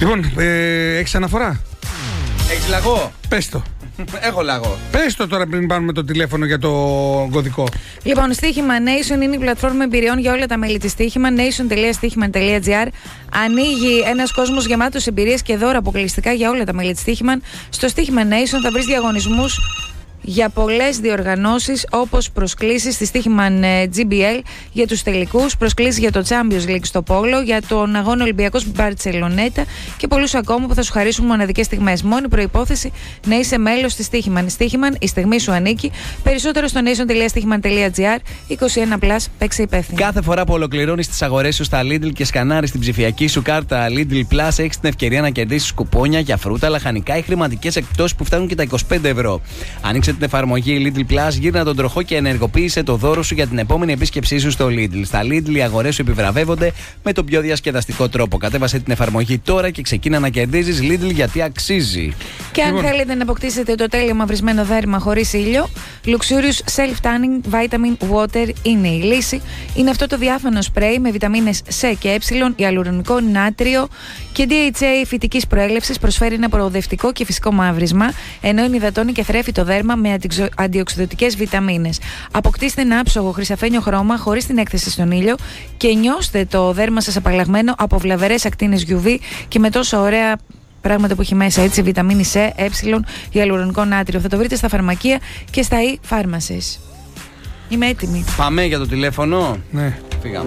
Λοιπόν, έχεις αναφορά? Έχεις λαγό? Πες το. Έχω λαγό. Πες το τώρα πριν πάρουμε το τηλέφωνο για το κωδικό. Λοιπόν, Στοίχημα Nation είναι η πλατφόρμα εμπειριών για όλα τα μέλη της Στοίχημα. Nation.stοίχημα.gr. Ανοίγει ένας κόσμος γεμάτος εμπειρίες και δώρα αποκλειστικά για όλα τα μέλη της Στοίχημα. Στο Στοίχημα Nation θα βρεις διαγωνισμούς για πολλές διοργανώσεις, όπως προσκλήσεις στη Στοίχημα GBL για τους τελικούς, προσκλήσεις για το Champions League στο Πόλο, για τον αγώνα Ολυμπιακός Μπαρτσελονέτα και πολλούς ακόμα που θα σου χαρίσουν μοναδικές στιγμές. Μόνη προϋπόθεση να είσαι μέλος της Στοίχημα. Στοίχημα, η στιγμή σου ανήκει. Περισσότερο στο nation.stοίχημα.gr. 21+, παίξε υπεύθυνα. Κάθε φορά που ολοκληρώνεις τις αγορές σου στα Lidl και σκανάρεις την ψηφιακή σου κάρτα Lidl Plus, έχεις την ευκαιρία να κερδίσεις κουπόνια για φρούτα, λαχανικά ή χρηματικές εκπτώσεις που φτάνουν και τα 25 ευρώ. Ανοίξε την εφαρμογή Lidl Plus, γύρνα τον τροχό και ενεργοποίησε το δώρο σου για την επόμενη επίσκεψή σου στο Lidl. Στα Lidl οι αγορές σου επιβραβεύονται με τον πιο διασκεδαστικό τρόπο. Κατέβασε την εφαρμογή τώρα και ξεκίνα να κερδίζεις Lidl, γιατί αξίζει. Και αν θέλετε να αποκτήσετε το τέλειο μαυρισμένο δέρμα χωρίς ήλιο, Luxurious Self-Tanning Vitamin Water είναι η λύση. Είναι αυτό το διάφανο σπρέι με βιταμίνες C και Ε, ιαλουρονικό νάτριο και DHA φυτικής προέλευσης. Προσφέρει ένα προοδευτικό και φυσικό μαύρισμα, ενώ ενυδατώνει και θρέφει το δέρμα με αντιοξυδωτικές βιταμίνες. Αποκτήστε ένα άψογο χρυσαφένιο χρώμα χωρίς την έκθεση στον ήλιο και νιώστε το δέρμα σας απαλλαγμένο από βλαβερές ακτίνες UV και με τόσο ωραία πράγματα που έχει μέσα, έτσι, βιταμίνη C, Ε, ιαλουρονικό νάτριο. Θα το βρείτε στα φαρμακεία και στα e-pharmacies. Είμαι έτοιμη. Πάμε για το τηλέφωνο. Ναι. Φύγαμε.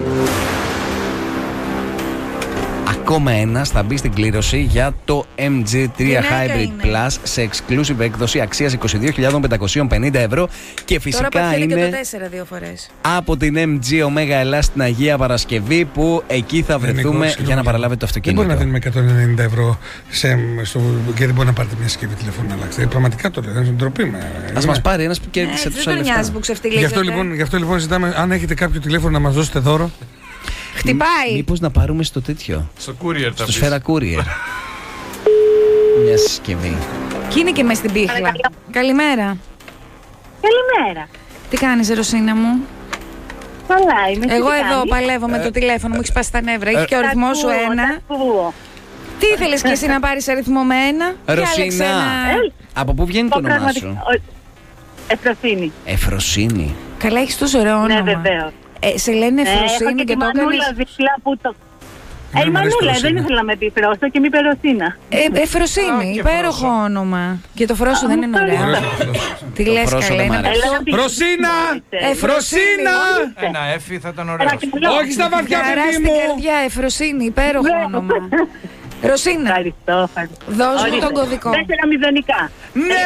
Ακόμα ένας θα μπει στην κλήρωση για το MG3 Hybrid Plus σε exclusive έκδοση αξίας 22.550 ευρώ και φυσικά τώρα είναι και το 4 δύο φορές. από την MG Omega Ελλάς στην Αγία Παρασκευή, που εκεί θα βρεθούμε για να παραλάβετε το αυτοκίνητο. Δεν μπορεί να δίνουμε 190 ευρώ και δεν μπορεί να πάρετε μια συσκευή τηλεφώνου να αλλάξετε. Πραγματικά το λέω, είναι ντροπή με. Ας μας πάρει ένας που κέρδισε τόσα Δεν λεφτά. νοιάζει που ξεφτυλίζεται. Γι' αυτό λοιπόν ζητάμε, αν έχετε κάποιο τηλέφωνο να μας δώσετε δώρο. Χτυπάει. Μήπως να πάρουμε στο τέτοιο, Στο courier στο Σφαίρα Courier. Μια συσκευή. Και είναι και μες στην πίχλα. Καλημέρα. Καλημέρα. Τι κάνεις, Ρωσίνα μου? Καλά είμαι. Εγώ εδώ παλεύω με το τηλέφωνο, μου έχει σπάσει τα νεύρα. Έχει και ο αριθμό σου ένα. Τι ήθελες και εσύ να πάρεις αριθμό με ένα? Ρωσίνα, από πού βγαίνει το όνομά σου? Εφροσύνη. Εφροσύνη. Καλά, έχεις τόσο ωραίο όνομα. Ναι, βεβαίως. Σε λένε Εφροσύνη και το έκανες. Μανούλα δίπλα που το... η Μανούλα, δεν ήθελα να με πει Φρόστο και μη είπε Ρωσίνα. Εφροσύνη, υπέροχο όνομα. Και το Φρόσο δεν είναι ωραίο? Τι λες, καλά, είναι Ρωσίνα! Εφροσύνη! Ένα έφη θα ήταν ωραίο. Όχι στα βαθιά, Χαρά παιδί στην μου! καρδιά, Εφροσύνη, υπέροχο όνομα. Ρωσίνα, Ευχαριστώ. δώσ' μου τον κωδικό. 4 μηδενικά. Ναι!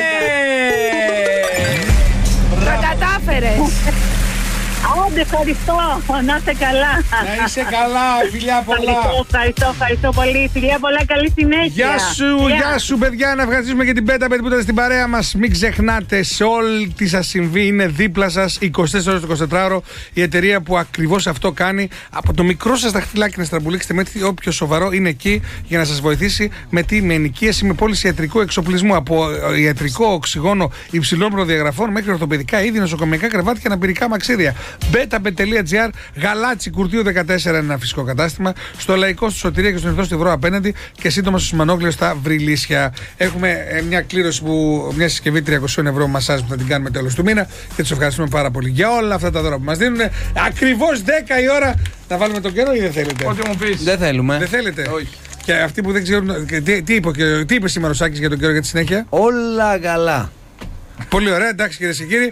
Τα κατάφερες. Άντε, ευχαριστώ. Να είστε καλά. Να είσαι καλά, φιλιά πολλά! Ευχαριστώ πολύ. Φιλιά πολλά, καλή συνέχεια. Γεια σου, παιδιά. Να ευχαριστήσουμε και την Πέτα που ήταν στην παρέα μας. Μην ξεχνάτε, σε όλη τι σας συμβεί είναι δίπλα σας 24 ώρες το 24ωρο. Η εταιρεία που ακριβώς αυτό κάνει. Από το μικρό σας δαχτυλάκι να στραμπουλήξετε με όποιο σοβαρό είναι εκεί για να σας βοηθήσει με ενοικίαση, με πώληση ιατρικού εξοπλισμού. Από ιατρικό οξυγόνο υψηλών προδιαγραφών μέχρι ορθοπαιδικά είδη, νοσοκομιακά κρεβάτια και αναπηρικά μαξίδια. Betabet.gr, Γαλάτσι Κουρτίου 14, ένα φυσικό κατάστημα. Στο Λαϊκό στη Σωτηρία και στον Ερθό Στιβρό απέναντι και σύντομα στο Σιμανόκλειο στα Βρυλίσια. Έχουμε μια κλήρωση μια συσκευή 300 ευρώ μασάζ που θα την κάνουμε τέλος του μήνα και τους ευχαριστούμε πάρα πολύ για όλα αυτά τα δώρα που μας δίνουν. Ακριβώς 10 η ώρα. Να βάλουμε τον καιρό ή δεν θέλετε? Ό,τι μου πεις. Δεν θέλουμε. Δεν θέλετε? Όχι. Και αυτοί που δεν ξέρουν, τι είπε σήμερα ο Σάκης για τον καιρό για τη συνέχεια? Όλα καλά. Πολύ ωραία, εντάξει κυρίες και κύριοι.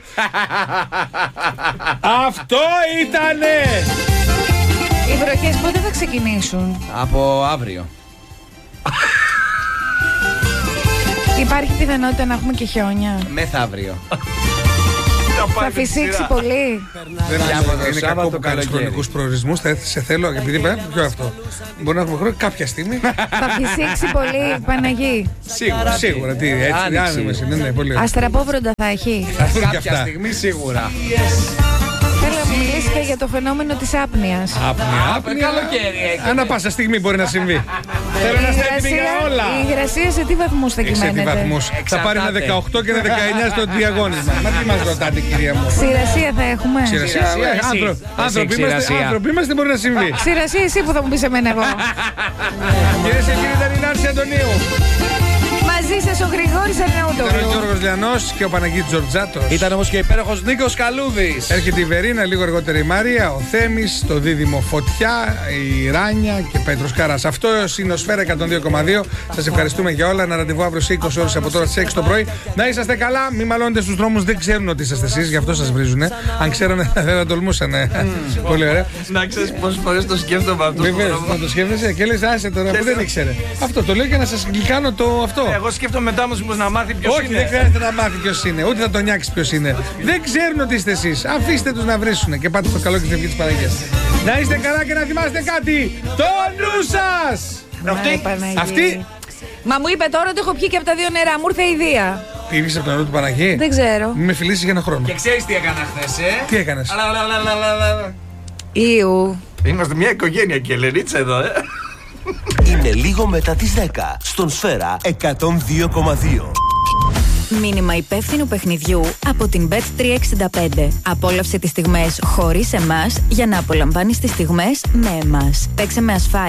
Αυτό ήτανε! Οι βροχές πότε θα ξεκινήσουν? Από αύριο. Υπάρχει πιθανότητα να έχουμε και χιόνια? Μεθαύριο. Θα φυσήξει πολύ? Είναι κακό που κάνεις χρονικούς προορισμούς. Σε θέλω, επειδή είπα πιο αυτό. Μπορεί να έχουμε χρόνο κάποια στιγμή. Θα φυσήξει πολύ, Παναγί? Σίγουρα, τι έτσι, άνεμες είναι, ναι, πολύ ωραία. Αστεραπόβροντα θα έχει? Κάποια στιγμή σίγουρα. Θέλω να μιλήσει και για το φαινόμενο της άπνοιας. Άπνοια. Καλοκαίρι έχει. Ανά πάσα στιγμή μπορεί να συμβεί. Θέλω να είστε έτοιμοι για όλα. Η υγρασία σε τι βαθμούς θα Σε τι κυμαίνεται? βαθμούς? Θα πάρει ένα 18 και ένα 19 στο διαγώνισμα. Μα τι μας ρωτάτε, κυρία μου? Ξηρασία θα έχουμε? Άνθρωποι είμαστε, μπορεί να συμβεί. Ξηρασία εσύ που θα μου πεις εμένα εγώ. Κυρίες και κύριοι, ήταν Ανάσταση Αντωνίου. Μαζί σας ο Γρηγόρης Ήταν ο Αρναούτογλου. Γιώργος Λιανός και ο Παναγίτης Τζορτζάτος. Ήταν όμως και ο υπέροχος Νίκος Καλούδης. Έρχεται η Βερίνα, λίγο αργότερα η Μαρία, ο Θέμης, το δίδυμο Φωτιά, η Ράνια και Πέτρος Καράς. Αυτό είναι ο Σφαίρα 102,2. Σας ευχαριστούμε για όλα. Ένα ραντεβού αύριο σε 20 ώρες από τώρα στις 6 το πρωί. Να είσαστε καλά, μην μαλώνετε στους δρόμους, δεν ξέρουν ότι είσαστε εσείς, γι' αυτό σας βρίζουνε. Αν ξέρανε, δεν θα τολμούσανε. Πολύ ωραία. Να ξέρεις πόσες φορές το σκέφτομαι αυτό. Βεβαίως, να το σκέφτεσαι και λες άσε τώρα που δεν ήξερε. Αυτό το λέω για να σας γλυκάνω το αυτό. Εγώ σκέφτομαι μετά όμως να μάθει ποιος Όχι, είναι. δεν χρειάζεται να μάθει ποιος είναι, ούτε θα τον νιάξει ποιος είναι. Δεν ξέρουν ότι είστε εσείς. Αφήστε τους να βρίσουνε και πάτε στο καλό και στην ευχή της Παναγίας. Να είστε καλά και να θυμάστε κάτι. Το νου σας! Αυτή. Μα μου είπε τώρα ότι έχω πιει και από τα δύο νερά. Μου ήρθε η ιδέα. Πήγες από το νερό του Παναγί. Δεν ξέρω. Μην με φιλήσεις για ένα χρόνο. Και ξέρεις τι έκανα χθες, Τι έκανες? Ιου. Είμαστε μια οικογένεια και Ελενίτσα εδώ, Είναι λίγο μετά τις 10 στον Σφαίρα 102,2. Μήνυμα υπεύθυνου παιχνιδιού από την Bet365. Απόλαυσε τις στιγμές χωρίς εμάς για να απολαμβάνεις τις στιγμές με εμάς. Παίξε με ασφάλεια.